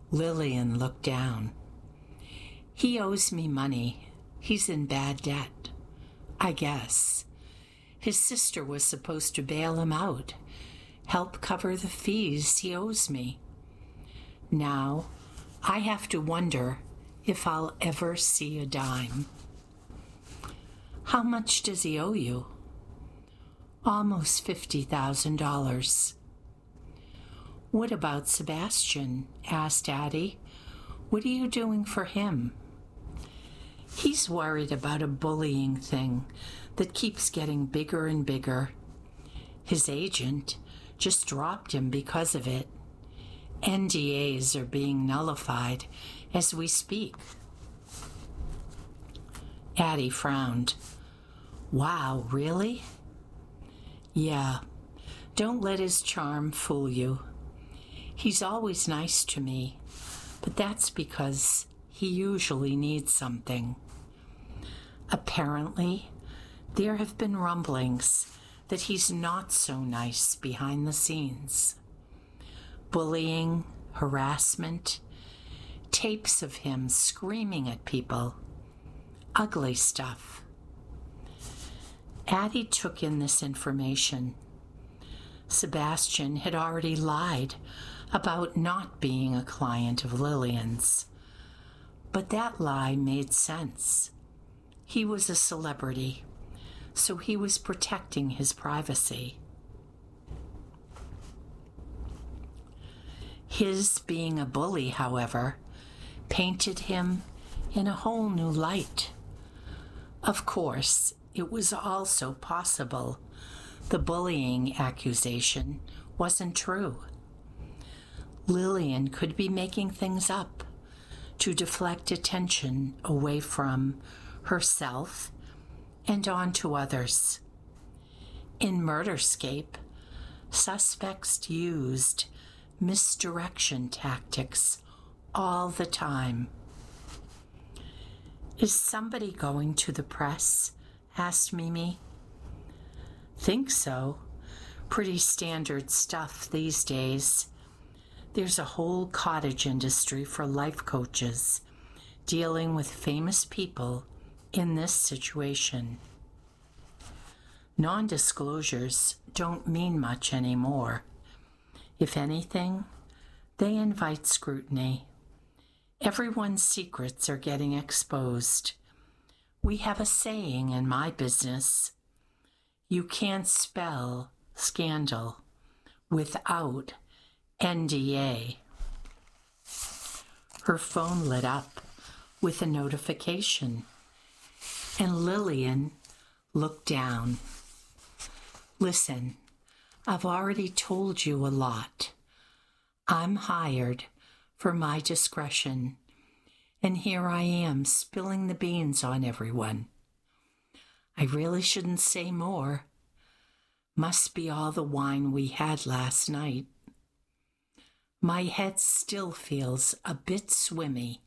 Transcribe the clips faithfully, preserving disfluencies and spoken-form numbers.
Lillian looked down. He owes me money. He's in bad debt, I guess. His sister was supposed to bail him out, help cover the fees he owes me. Now, I have to wonder if I'll ever see a dime. How much does he owe you? Almost fifty thousand dollars. What about Sebastian? Asked Addie. What are you doing for him? He's worried about a bullying thing that keeps getting bigger and bigger. His agent just dropped him because of it. N D As are being nullified as we speak. Addie frowned. Wow, really? Yeah, don't let his charm fool you. He's always nice to me, but that's because he usually needs something. Apparently, there have been rumblings that he's not so nice behind the scenes. Bullying, harassment, tapes of him screaming at people. Ugly stuff. Addie took in this information. Sebastian had already lied about not being a client of Lillian's. But that lie made sense. He was a celebrity, so he was protecting his privacy. His being a bully, however, painted him in a whole new light. Of course, it was also possible the bullying accusation wasn't true. Lillian could be making things up to deflect attention away from herself and onto others. In Murderscape, suspects used misdirection tactics all the time. Is somebody going to the press? Asked Mimi. Think so. Pretty standard stuff these days. There's a whole cottage industry for life coaches dealing with famous people in this situation. Non-disclosures don't mean much anymore. If anything, they invite scrutiny. Everyone's secrets are getting exposed. We have a saying in my business: you can't spell scandal without N D A. Her phone lit up with a notification, and Lillian looked down. Listen, I've already told you a lot. I'm hired for my discretion, and here I am spilling the beans on everyone. I really shouldn't say more. Must be all the wine we had last night. My head still feels a bit swimmy.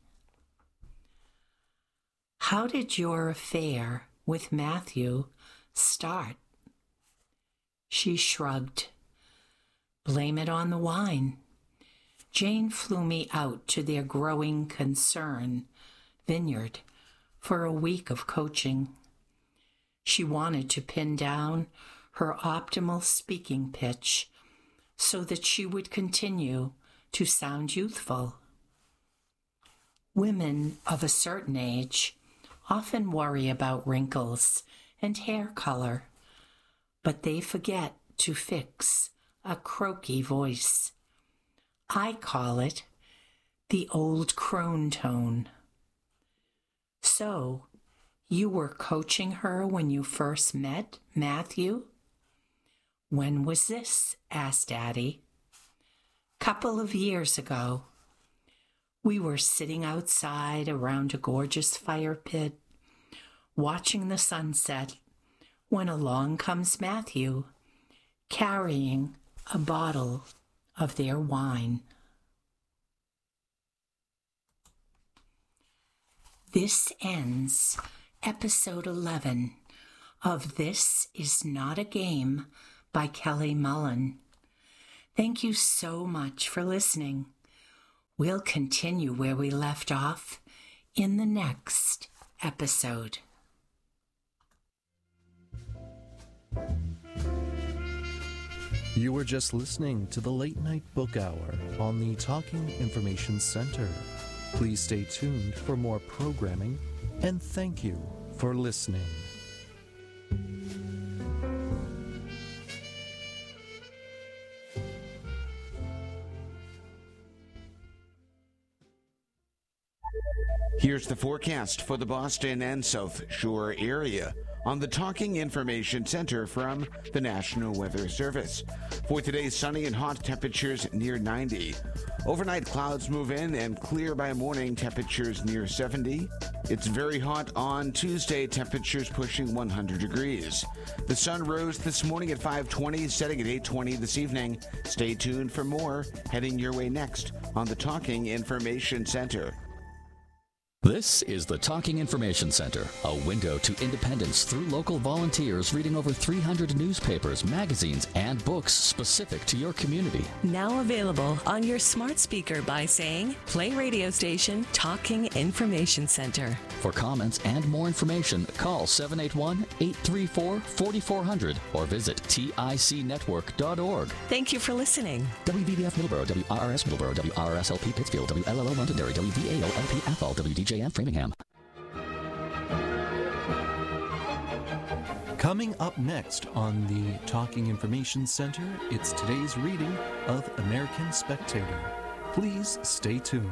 How did your affair with Matthew start? She shrugged. Blame it on the wine. Jane flew me out to their growing concern vineyard for a week of coaching. She wanted to pin down her optimal speaking pitch so that she would continue to sound youthful. Women of a certain age often worry about wrinkles and hair color, but they forget to fix a croaky voice. I call it the old crone tone. So, you were coaching her when you first met Matthew? When was this? Asked Addie. Couple of years ago. We were sitting outside around a gorgeous fire pit, watching the sunset, when along comes Matthew, carrying a bottle of their wine. This ends episode eleven of This Is Not a Game by Kelly Mullen. Thank you so much for listening. We'll continue where we left off in the next episode. You were just listening to the Late Night Book Hour on the Talking Information Center. Please stay tuned for more programming, and thank you for listening. Here's the forecast for the Boston and South Shore area on the Talking Information Center from the National Weather Service. For today, sunny and hot, temperatures near ninety. Overnight clouds move in and clear by morning, temperatures near seventy. It's very hot on Tuesday, temperatures pushing one hundred degrees. The sun rose this morning at five twenty, setting at eight twenty this evening. Stay tuned for more heading your way next on the Talking Information Center. This is the Talking Information Center, a window to independence through local volunteers reading over three hundred newspapers, magazines, and books specific to your community. Now available on your smart speaker by saying, play radio station Talking Information Center. For comments and more information, call seven eight one, eight three four, four four zero zero or visit tic network dot org. Thank you for listening. W B B F Middleborough, W R R S Middleborough, W R R S L P Pittsfield, W L L O Londonderry, W V A O L P Athol, W D J M Framingham. Coming up next on the Talking Information Center, it's today's reading of American Spectator. Please stay tuned.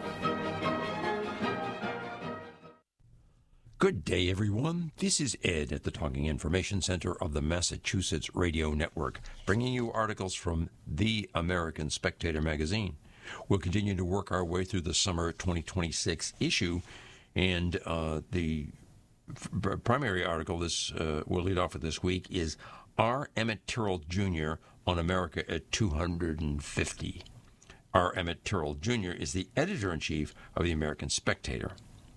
Good day, everyone. This is Ed at the Talking Information Center of the Massachusetts Radio Network, bringing you articles from the American Spectator magazine. We'll continue to work our way through the summer twenty twenty-six issue, and uh, the f- primary article this uh, we'll lead off with this week is R. Emmett Tyrrell Junior on America at two hundred fifty. R. Emmett Tyrrell Junior is the editor-in-chief of the American Spectator.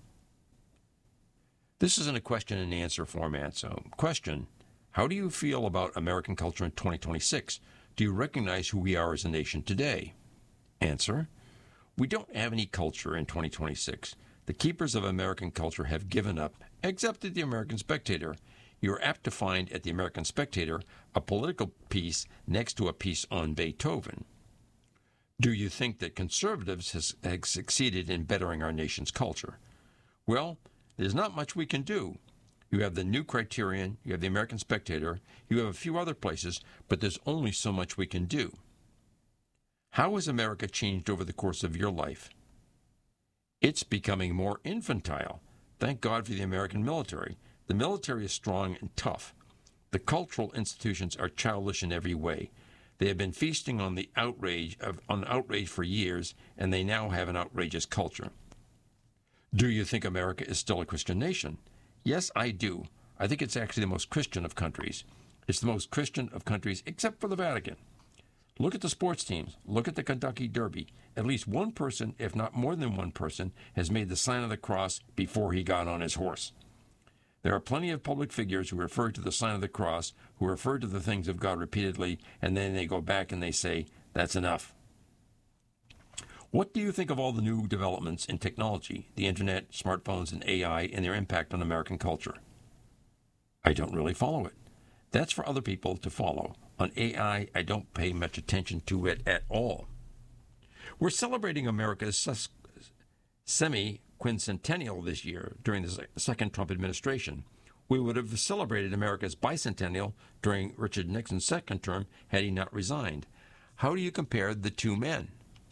This is in a question and answer format. So, question, how do you feel about American culture in twenty twenty-six? Do you recognize who we are as a nation today? Answer, we don't have any culture in twenty twenty-six. The keepers of American culture have given up, except at the American Spectator. You are apt to find at the American Spectator a political piece next to a piece on Beethoven. Do you think that conservatives has, have succeeded in bettering our nation's culture? Well, there's not much we can do. You have the New Criterion, you have the American Spectator, you have a few other places, but there's only so much we can do. How has America changed over the course of your life? It's becoming more infantile. Thank God for the American military. The military is strong and tough. The cultural institutions are childish in every way. They have been feasting on the outrage of on outrage for years, and they now have an outrageous culture. Do you think America is still a Christian nation? Yes, I do. I think it's actually the most Christian of countries. It's the most Christian of countries except for the Vatican. Look at the sports teams. Look at the Kentucky Derby. At least one person, if not more than one person, has made the sign of the cross before he got on his horse. There are plenty of public figures who refer to the sign of the cross, who refer to the things of God repeatedly, and then they go back and they say, that's enough. What do you think of all the new developments in technology, the internet, smartphones, and A I, and their impact on American culture? I don't really follow it. That's for other people to follow. On A I, I don't pay much attention to it at all. We're celebrating America's semi-quincentennial this year during the second Trump administration. We would have celebrated America's bicentennial during Richard Nixon's second term had he not resigned. How do you compare the two men?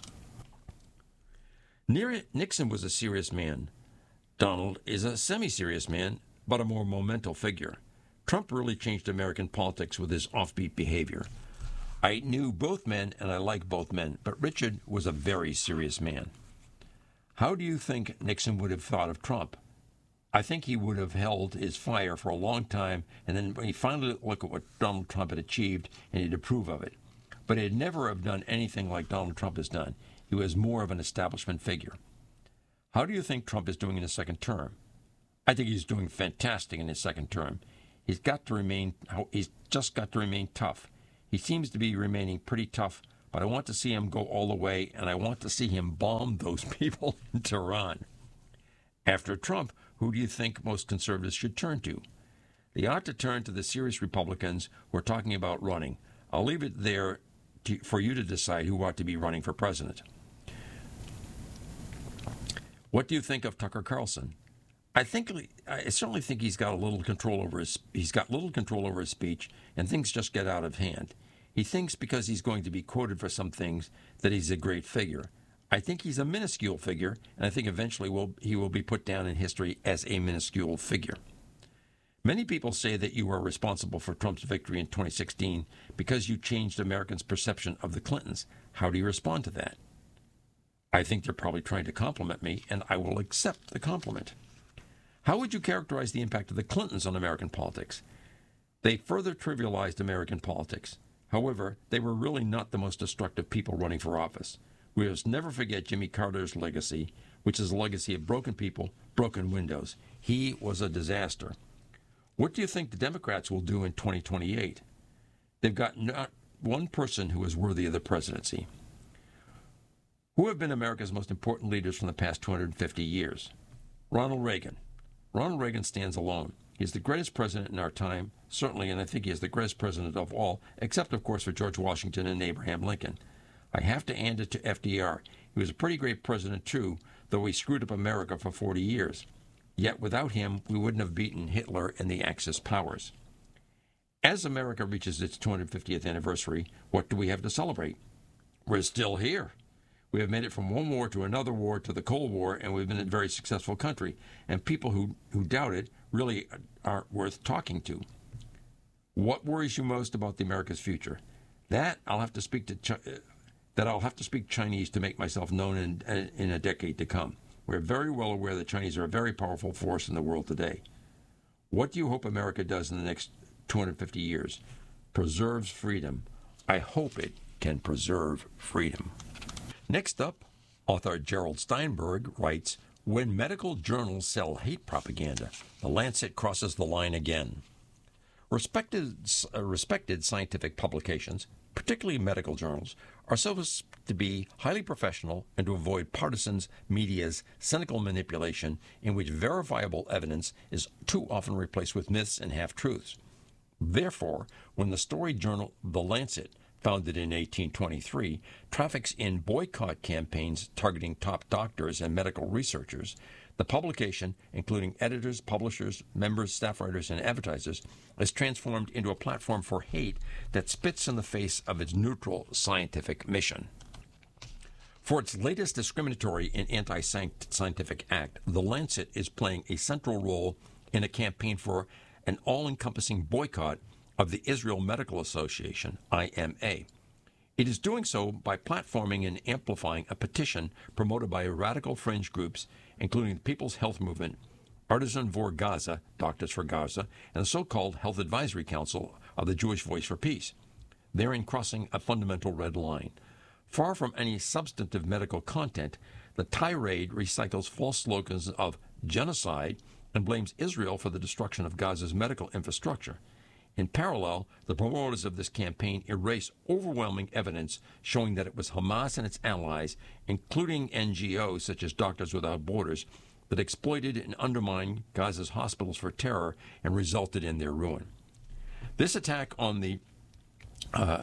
Nixon was a serious man. Donald is a semi-serious man, but a more monumental figure. Trump really changed American politics with his offbeat behavior. I knew both men, and I like both men, but Richard was a very serious man. How do you think Nixon would have thought of Trump? I think he would have held his fire for a long time, and then when he finally looked at what Donald Trump had achieved, and he'd approve of it. But he'd never have done anything like Donald Trump has done. He was more of an establishment figure. How do you think Trump is doing in his second term? I think he's doing fantastic in his second term. He's got to remain, he's just got to remain tough. He seems to be remaining pretty tough, but I want to see him go all the way, and I want to see him bomb those people in Tehran. After Trump, who do you think most conservatives should turn to? They ought to turn to the serious Republicans who are talking about running. I'll leave it there to, for you to decide who ought to be running for president. What do you think of Tucker Carlson? I think I certainly think he's got a little control over his he's got little control over his speech, and things just get out of hand. He thinks because he's going to be quoted for some things that he's a great figure. I think he's a minuscule figure, and I think eventually will he will be put down in history as a minuscule figure. Many people say that you are responsible for Trump's victory in twenty sixteen because you changed Americans' perception of the Clintons. How do you respond to that? I think they're probably trying to compliment me, and I will accept the compliment. How would you characterize the impact of the Clintons on American politics? They further trivialized American politics. However, they were really not the most destructive people running for office. We must never forget Jimmy Carter's legacy, which is a legacy of broken people, broken windows. He was a disaster. What do you think the Democrats will do in twenty twenty-eight? They've got not one person who is worthy of the presidency. Who have been America's most important leaders from the past two hundred fifty years? Ronald Reagan. Ronald Reagan stands alone. He's the greatest president in our time, certainly, and I think he is the greatest president of all, except, of course, for George Washington and Abraham Lincoln. I have to hand it to F D R. He was a pretty great president, too, though he screwed up America for forty years. Yet without him, we wouldn't have beaten Hitler and the Axis powers. As America reaches its two hundred fiftieth anniversary, what do we have to celebrate? We're still here. We have made it from one war to another war to the Cold War, and we've been a very successful country. And people who, who doubt it really aren't worth talking to. What worries you most about the America's future? That I'll have to speak to Ch- that I'll have to speak Chinese to make myself known in, in a decade to come. We're very well aware that Chinese are a very powerful force in the world today. What do you hope America does in the next two hundred fifty years? Preserves freedom. I hope it can preserve freedom. Next up, author Gerald Steinberg writes, When medical journals sell hate propaganda, the Lancet crosses the line again. Respected, uh, respected scientific publications, particularly medical journals, are supposed to be highly professional and to avoid partisans' media's cynical manipulation in which verifiable evidence is too often replaced with myths and half-truths. Therefore, when the story journal The Lancet, founded in eighteen twenty-three, traffics in boycott campaigns targeting top doctors and medical researchers, the publication, including editors, publishers, members, staff writers, and advertisers, is transformed into a platform for hate that spits in the face of its neutral scientific mission. For its latest discriminatory and anti-scientific act, The Lancet is playing a central role in a campaign for an all-encompassing boycott of the Israel Medical Association, I M A. It is doing so by platforming and amplifying a petition promoted by radical fringe groups, including the People's Health Movement, Artisan for Gaza, Doctors for Gaza, and the so-called Health Advisory Council of the Jewish Voice for Peace, therein crossing a fundamental red line. Far from any substantive medical content, the tirade recycles false slogans of genocide and blames Israel for the destruction of Gaza's medical infrastructure. In parallel, the promoters of this campaign erase overwhelming evidence showing that it was Hamas and its allies, including N G Os such as Doctors Without Borders, that exploited and undermined Gaza's hospitals for terror and resulted in their ruin. This attack on the uh,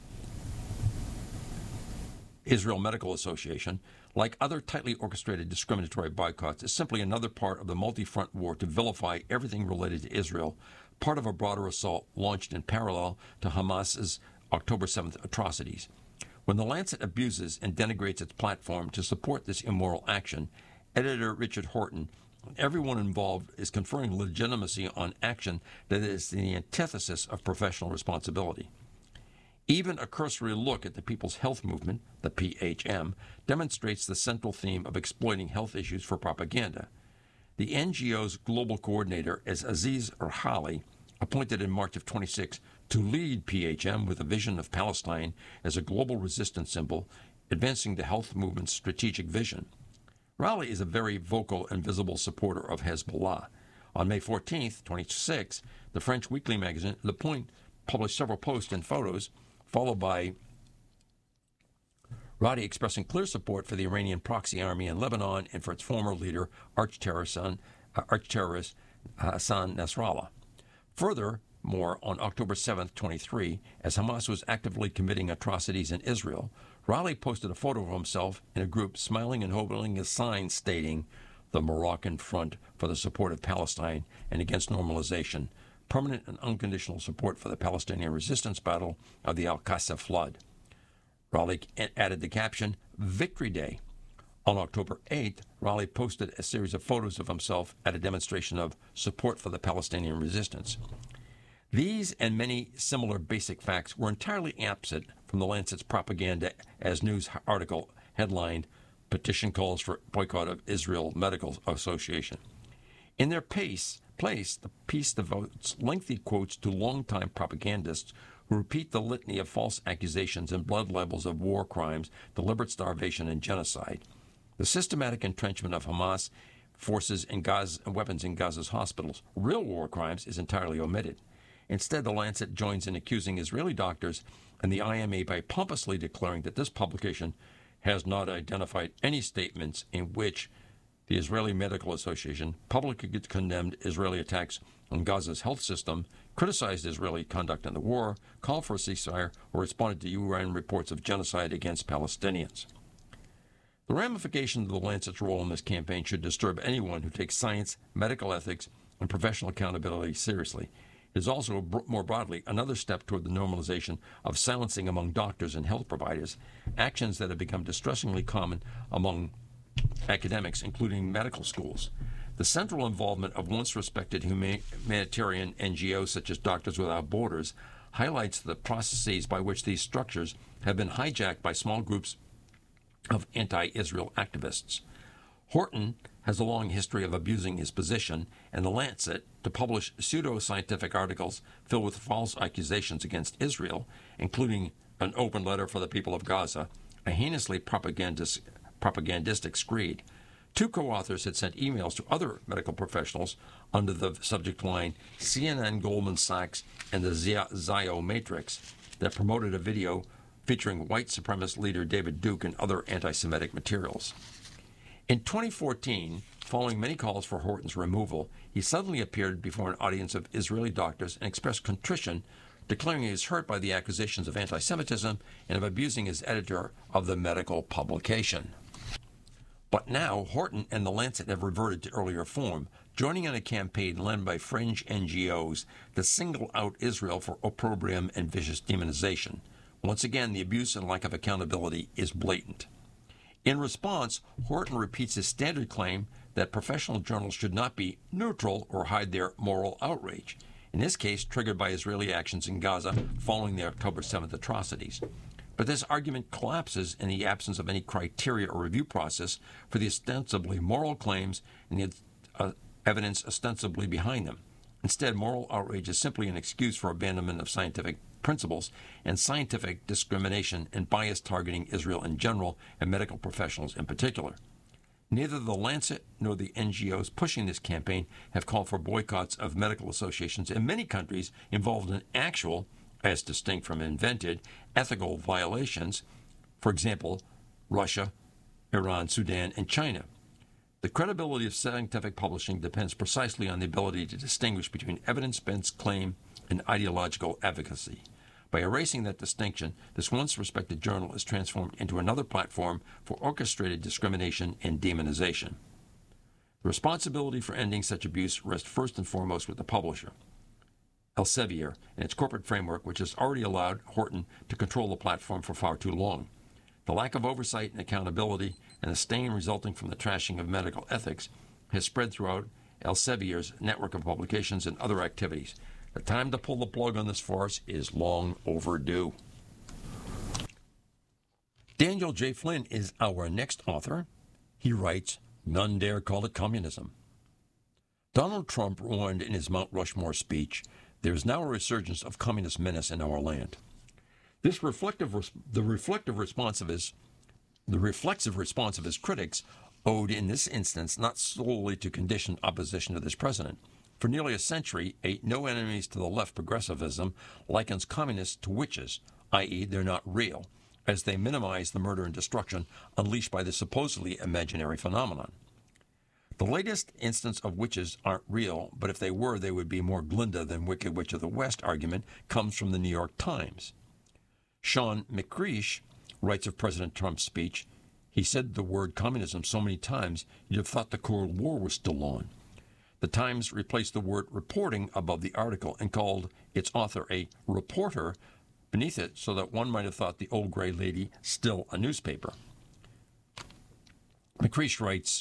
Israel Medical Association, like other tightly orchestrated discriminatory boycotts, is simply another part of the multi-front war to vilify everything related to Israel, part of a broader assault launched in parallel to Hamas's October seventh atrocities. When The Lancet abuses and denigrates its platform to support this immoral action, editor Richard Horton and everyone involved is conferring legitimacy on action that is the antithesis of professional responsibility. Even a cursory look at the People's Health Movement, the P H M, demonstrates the central theme of exploiting health issues for propaganda. The N G O's global coordinator is Aziz Erhali, appointed in March of twenty-six to lead P H M with a vision of Palestine as a global resistance symbol, advancing the health movement's strategic vision. Raleigh is a very vocal and visible supporter of Hezbollah. On May fourteenth, twenty-six, the French weekly magazine Le Point published several posts and photos, followed by Radi expressing clear support for the Iranian proxy army in Lebanon and for its former leader, arch-terrorist, uh, arch-terrorist Hassan Nasrallah. Furthermore, on October seventh, twenty-three, as Hamas was actively committing atrocities in Israel, Raleigh posted a photo of himself in a group smiling and holding a sign stating, "The Moroccan Front for the Support of Palestine and Against Normalization, Permanent and Unconditional Support for the Palestinian Resistance Battle of the Al-Qasr Flood." Raleigh added the caption, "Victory Day." On October eighth, Raleigh posted a series of photos of himself at a demonstration of support for the Palestinian resistance. These and many similar basic facts were entirely absent from the Lancet's propaganda as news article headlined, "Petition Calls for Boycott of Israel Medical Association." In their pace, place, the piece devotes lengthy quotes to longtime propagandists who repeat the litany of false accusations and blood libels of war crimes, deliberate starvation, and genocide. The systematic entrenchment of Hamas forces and Gaza, weapons in Gaza's hospitals, real war crimes, is entirely omitted. Instead, the Lancet joins in accusing Israeli doctors and the I M A by pompously declaring that this publication has not identified any statements in which the Israeli Medical Association publicly condemned Israeli attacks on Gaza's health system, criticized Israeli conduct in the war, called for a ceasefire, or responded to U N reports of genocide against Palestinians. The ramifications of the Lancet's role in this campaign should disturb anyone who takes science, medical ethics, and professional accountability seriously. It is also, more broadly, another step toward the normalization of silencing among doctors and health providers, actions that have become distressingly common among academics, including medical schools. The central involvement of once respected humanitarian N G Os such as Doctors Without Borders highlights the processes by which these structures have been hijacked by small groups of anti-Israel activists. Horton has a long history of abusing his position, and The Lancet, to publish pseudo-scientific articles filled with false accusations against Israel, including an open letter for the people of Gaza, a heinously propagandist, propagandistic screed. Two co-authors had sent emails to other medical professionals under the subject line C N N, Goldman Sachs, and the Zio Matrix that promoted a video featuring white supremacist leader David Duke and other anti-Semitic materials. In twenty fourteen, following many calls for Horton's removal, he suddenly appeared before an audience of Israeli doctors and expressed contrition, declaring he was hurt by the accusations of anti-Semitism and of abusing his editor of the medical publication. But now, Horton and The Lancet have reverted to earlier form, joining in a campaign led by fringe N G Os to single out Israel for opprobrium and vicious demonization. Once again, the abuse and lack of accountability is blatant. In response, Horton repeats his standard claim that professional journals should not be neutral or hide their moral outrage, in this case triggered by Israeli actions in Gaza following the October seventh atrocities. But this argument collapses in the absence of any criteria or review process for the ostensibly moral claims and the uh, evidence ostensibly behind them. Instead, moral outrage is simply an excuse for abandonment of scientific principles and scientific discrimination and bias targeting Israel in general and medical professionals in particular. Neither the Lancet nor the N G Os pushing this campaign have called for boycotts of medical associations in many countries involved in actual, as distinct from invented, ethical violations, for example, Russia, Iran, Sudan, and China. The credibility of scientific publishing depends precisely on the ability to distinguish between evidence-based claim and ideological advocacy. By erasing that distinction, this once respected journal is transformed into another platform for orchestrated discrimination and demonization. The responsibility for ending such abuse rests first and foremost with the publisher, Elsevier, and its corporate framework, which has already allowed Horton to control the platform for far too long. The lack of oversight and accountability and the stain resulting from the trashing of medical ethics has spread throughout Elsevier's network of publications and other activities. The time to pull the plug on this farce is long overdue. Daniel J. Flynn is our next author. He writes, "None dare call it communism." Donald Trump warned in his Mount Rushmore speech, "There is now a resurgence of communist menace in our land." This reflective, the reflective response of his, the reflexive response of his critics owed in this instance not solely to conditioned opposition to this president. For nearly a century, a no enemies to the left progressivism likens communists to witches, that is, they're not real, as they minimize the murder and destruction unleashed by this supposedly imaginary phenomenon. The latest instance of witches aren't real, but if they were, they would be more Glinda than Wicked Witch of the West argument comes from the New York Times. Sean McCreish writes of President Trump's speech, he said the word communism so many times you'd have thought the Cold War was still on. The Times replaced the word reporting above the article and called its author a reporter beneath it so that one might have thought the old gray lady still a newspaper. McCreish writes,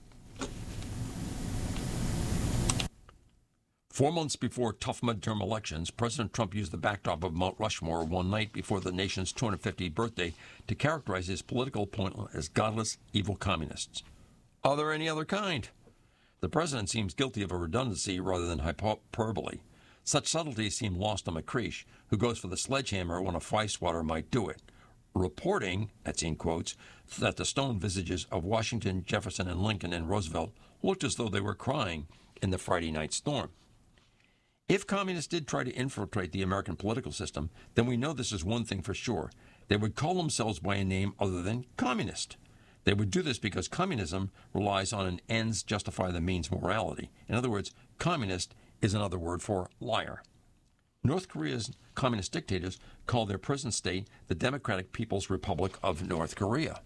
Four months before tough midterm elections, President Trump used the backdrop of Mount Rushmore one night before the nation's two hundred fiftieth birthday to characterize his political opponent as godless, evil communists. Are there any other kind? The president seems guilty of a redundancy rather than hyperbole. Such subtleties seem lost on McCreish, who goes for the sledgehammer when a fly swatter might do it. Reporting, that's in quotes, that the stone visages of Washington, Jefferson, and Lincoln and Roosevelt looked as though they were crying in the Friday night storm. If communists did try to infiltrate the American political system, then we know this is one thing for sure. They would call themselves by a name other than communist. They would do this because communism relies on an ends justify the means morality. In other words, communist is another word for liar. North Korea's communist dictators call their prison state the Democratic People's Republic of North Korea.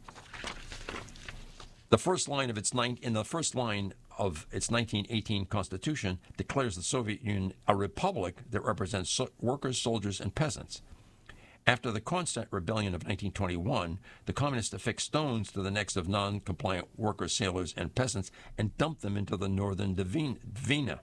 The first line of its nine, in the first line of its nineteen eighteen Constitution declares the Soviet Union a republic that represents so- workers, soldiers, and peasants. After the Kronstadt Rebellion of nineteen twenty-one, the communists affixed stones to the necks of non-compliant workers, sailors, and peasants and dumped them into the northern Dvina.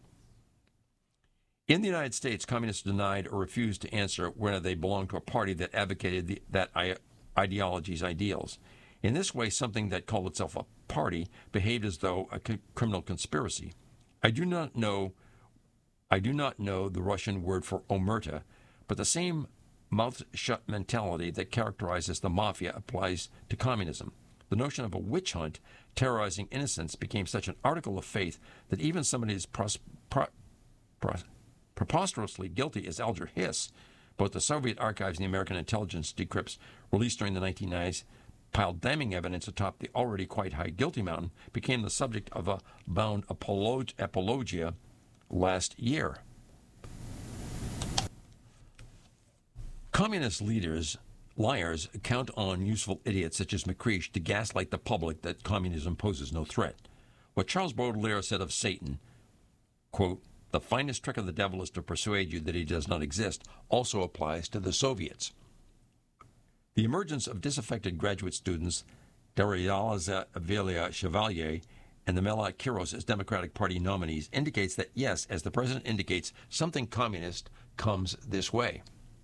In the United States, communists denied or refused to answer whether they belonged to a party that advocated the, that I- ideology's ideals. In this way, something that called itself a party behaved as though a c- criminal conspiracy. I do not know I do not know the Russian word for omerta, but the same mouth-shut mentality that characterizes the mafia applies to communism. The notion of a witch hunt terrorizing innocents became such an article of faith that even somebody as pros- pro- pro- preposterously guilty as Alger Hiss, both the Soviet archives and the American intelligence decrypts released during the nineteen nineties, piled damning evidence atop the already quite high guilty mountain, became the subject of a bound apolog- apologia last year. Communist leaders, liars, count on useful idiots such as McCreish to gaslight the public that communism poses no threat. What Charles Baudelaire said of Satan, quote, the finest trick of the devil is to persuade you that he does not exist, also applies to the Soviets. The emergence of disaffected graduate students, Dariala Velia Chevalier and the Mela Kiros as Democratic Party nominees indicates that, yes, as the president indicates, something communist comes this way.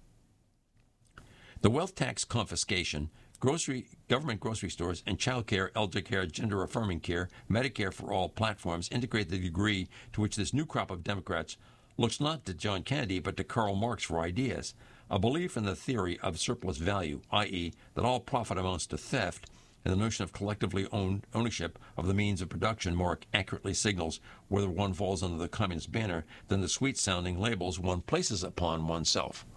The wealth tax confiscation, grocery, government grocery stores, and child care, elder care, gender-affirming care, Medicare for all platforms indicate the degree to which this new crop of Democrats looks not to John Kennedy but to Karl Marx for ideas. A belief in the theory of surplus value, that is, that all profit amounts to theft, and the notion of collectively owned ownership of the means of production more accurately signals whether one falls under the communist banner than the sweet-sounding labels one places upon oneself.